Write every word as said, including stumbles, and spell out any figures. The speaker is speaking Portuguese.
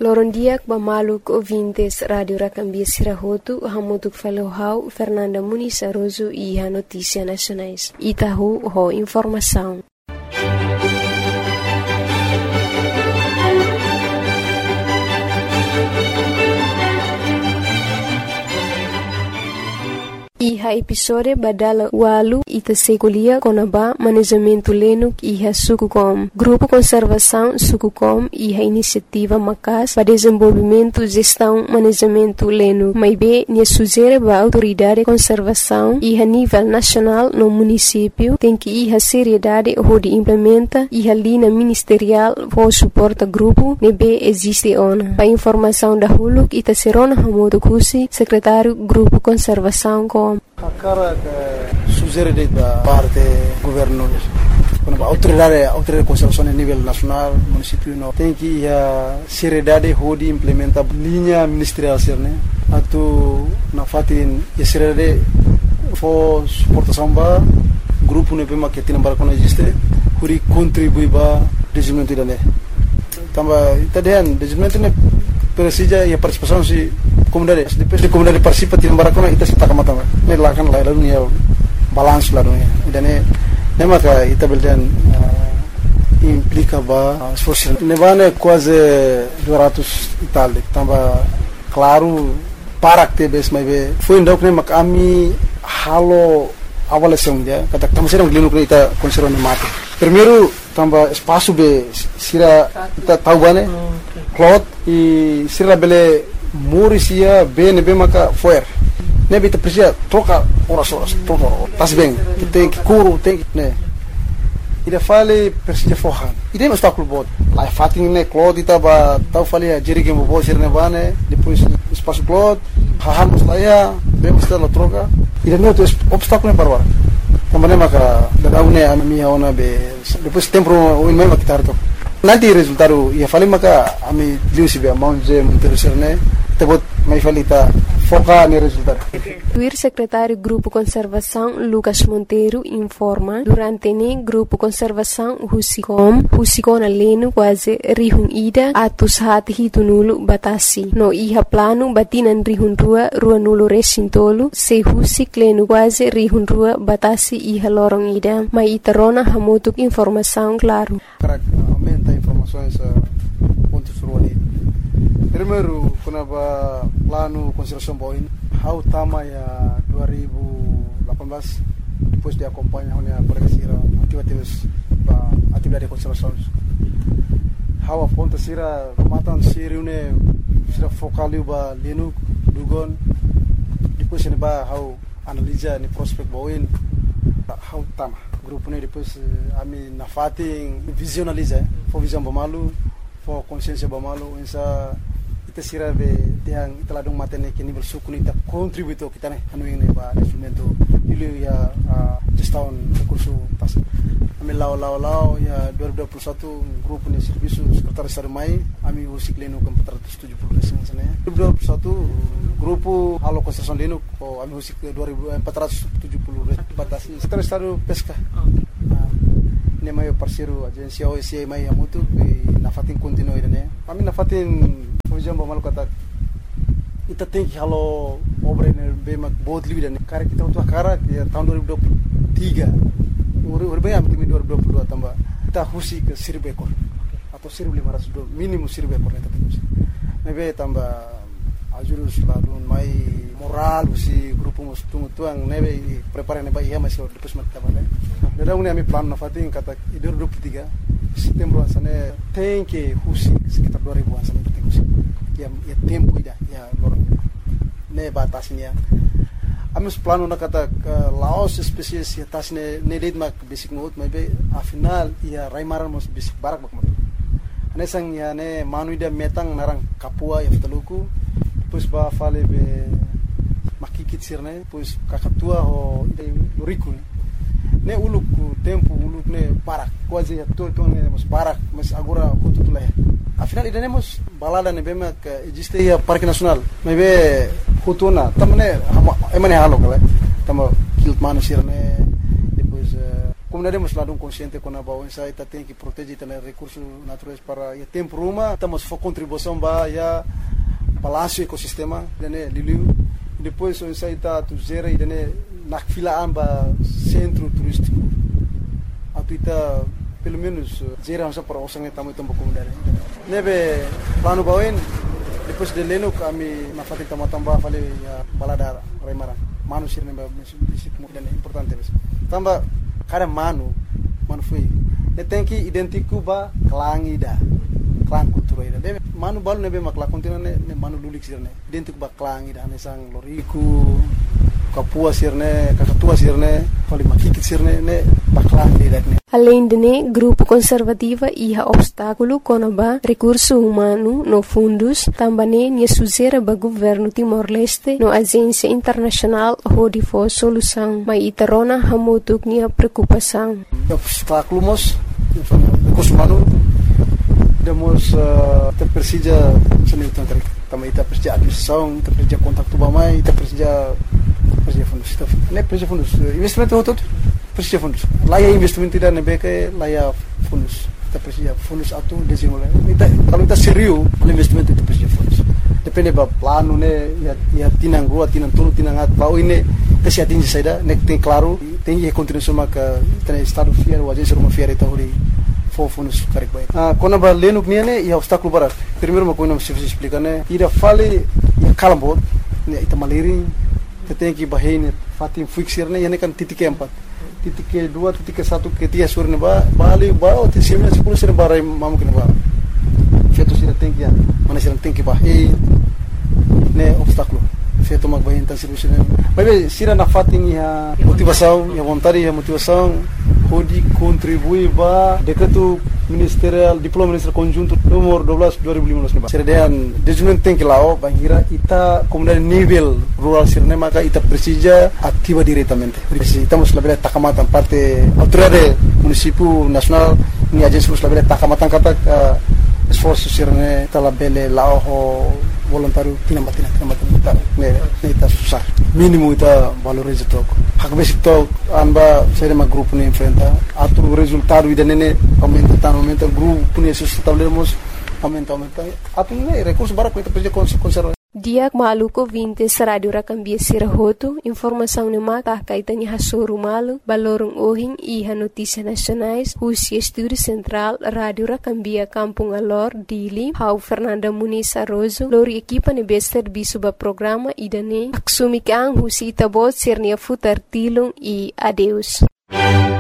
Lorondiak bamaluk ouvintes Radio Racambia Sirahotu, hamutuk falohau Fernanda Muniz Aroso e a Notícia Nacionais. Itahu ho informação. Iha episode badala walu ita segulia konaba manejamento lenuk iha Sukucom. Grupo Conservação Sukucom iha iniciativa macas para desenvolvimento, gestão, manejamento lenuk. Maibe nia sugere ba autoridade conservação iha nível nacional no município tem que iha seriedade onde implementa iha linha ministerial for suporta grupo nebe existe ona. Pa informação da huluk ita serona hamodo kusi secretário Grupo Conservação com A cara que sugere da parte do governo, a autoridade, a autoridade de conservação a nível nacional, município, não tem que a seriedade de implementar linha ministerial, né? Atu na fatin a seriedade for suportação ba grupo ne pema que tem para quando existe, huri contribui ba desenvolvimento da né. Tamba itadian desenvolvimento ne precisa e a participação se comunidade, depois de comunidade participa tim barakona ita sita kamata me lakan la dunia balance la dunia dan ne maka ita beldan implica ba esforço ne vane quase duzentos e tal tamba claro para que bes mai be foi ndok ne makami halo avaliação dia kata tamo serang glinu ita conserva ne mate primeiro tamba espaço be sira ita tahu bane cloth e sira bele Murisia bem bem maka foer nebe te precisa troca horas horas troca tas bem tem que curo tem que né ida fale precisa forran ida não está com bot lá fatin né cloth ita ba tau fale a jerige mo bo sirne bane depois espaço cloth hahamos lá ya bem está la troca ida não tem obstáculo para agora também maka da une a minha ona be depois tempo o mesmo que tarto nanti resultado ia fale maka ami liu sibe amount je interesserne tebot mai falita foca no resultado. O secretário Grupo Conservação Lucas Monteiro informa durante o Grupo Conservação Husicom, Husicona leno quase rihun ida atus hati hitunulu batasi. No iha plano batinan rihun rua rua nulu resintolu se husik leno quase rihun rua batasi iha lorong ida. Mai itarona hamutuk informação claro. Aumenta informações pontos ruali. Primeiro, kenapa plano conservação boin, how tama ya dua ribu delapan belas, depois de acompanhar olha colega sira atividades ba atividade conservação. How aponta sira matan sira une sira focaliu ba lenu dugon, depois ne ba how analisa ni prospect boin, how tama grupo ne depois ami na fating visionaliza, for visão bamalu, for consciência bamalu, insa ita sira be tiang ita ladung matene ke nível suku ita contributo kita ne anu ini ba instrumento ilu ya gestão recurso tas ami lau lau lau ya dua ribu dua puluh satu grupo ne serviço sekretaris sarmai ami usik leno ke empat ratus tujuh puluh resin sana dua ribu dua puluh satu grupo halo konstruksi leno ko ami usik empat ratus tujuh puluh batasi sekretaris saru pesca ne mai parceiro agência O S A mai amutu na fatin continuo ida ami na fatin Fujam ba malu kata ita tem que halo obra ne be mak bod liu dan cara kita untuk cara ya tahun dua ribu dua puluh tiga uri uri bem am dua ribu dua puluh dua tambah kita husi ke seribu ekor atau seribu lima ratus minimum seribu ekor kita husi mebe tambah ajurus ladun mai moral usi grupo mus tungu tuang nebe prepare ne ba iya masih depois mak tabale dada uni ami plan na fatin kata dua ribu dua puluh tiga setembro sana tem que husi sekitar dua ribu an sana tem husi ya ya tempo ida ya lor ne batasnya amus plano na kata laos spesies ya tasne ne lid mak basic mode maybe a final ya raimaran mos basic barak mak mat ane sang ya ne manu ida metang narang kapua ya teluku pus ba fale be makikit sirne pus kakatua ho ida luriku ne uluk tempo uluk ne barak quase ya todo ne mos barak mas agora quanto tu lá afinal ida nemos balada ne bema que existe ya parque nacional maybe hutuna tamne emane halo kala tamo kilt manu sirne depois comunidade mas lado consciente com a bawah saya kita tem que proteger também recursos naturais para ya tempo uma estamos for contribuição ba ya balanço ecossistema dene liliu depois o saya está tu zera e dene nak filaan ba centro turístico atau kita pelo menos zera masa para osang tamu tempat comunidade nebe plano bawin depois de leno kami na fatin tambah fale ya balada remara manusia nebe município dan importante bes tambah kada manu manu foi ne tem que identificar ba klang ida klang kultura ida de manu balu nebe makla kontina ne manu lulik sirne identificar ba klang ida ne sang loriku kapua sirne kakatua sirne fali makikit sirne ne ba klang ida ne. Além de né, grupo conservativa ia obstáculo conaba recurso humano no fundos, também né suzera ba governo Timor-Leste no agência internacional hodi for solução, mas itarona hamutuk nia preocupação. Obstáculo mos recurso humano demos kita persija seni tentang também kita persija administração, kita persija kontak tu bamai, kita persija persija fundos, kita ne persija fundos investimento hotot persija fundos. Laya investimento tidak nebeke laya fundos. Kita persija fundos atu desenvolve. Kita kalau kita serius investimento itu persija fundos. Depende ba plano ne ya ya tinang rua tinang tulu tinang at bau ini kasi atingi saida nek tem claro tem que contribuição maka tem estado fiel o agência uma fiel eta hori fo fundos karik baik. Ah kona ba leno kniane ya obstáculo bara. Primeiro uma coisa se explicar né ira fale ya kalambot ne ita maliri tem que bahine fatim fixir ne yani kan titik empat titik ke dua titik ke satu ke tiga sur ne ba bali ba te sembilan sepuluh sir bara mamu kene ba feito sira tem que mana sira tem que bahine ne obstáculo feito mag bahine tan serviço ne mas sira na fatim ya motivação ya vontade ya motivação pode contribuir ba decreto ministerial diploma ministerial conjunto nomor dua belas dua ribu lima belas ne ba sira dan desenvolvimento tem que lao bahira ita comunidade nível rural sirne maka ita precisa ativa diretamente estamos labela takamatan parte autoridade município nacional ni agência labela takamatan kata esforço sirne talabele lao voluntário tinamatina tinamatina ne ne ita susah mínimo ita valoriza toco hakbesi to amba sere ma grupo ne enfrenta atu resultado ida nene aumenta tan aumenta grupo ne sustentávelemos aumenta aumenta atu ne recurso bara coita pode conservar. Diak maluko vintes radio rakambia sirahoto informação ne maka kaitani hasoro malu balorong ohing iha notícia nacionais Rusia Estúdio Central Radio Rakambia Kampung Alor Dili Hau Fernanda Muniz Arrozo lori equipa ne bester bisuba programa idane aksumikang husi itabot sirnia futar tilung e adeus.